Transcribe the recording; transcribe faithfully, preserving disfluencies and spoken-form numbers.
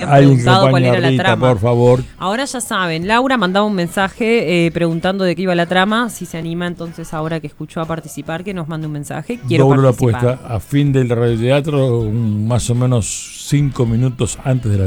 habían Alguien que preguntado cuál acompañe era a la Rita, trama. por favor. Ahora ya saben, Laura mandaba un mensaje eh, preguntando de qué iba la trama. Si se anima entonces ahora que escuchó a participar, que nos mande un mensaje. Quiero Doblo la participar. apuesta. A fin del radioteatro, un- más o menos cinco minutos antes de la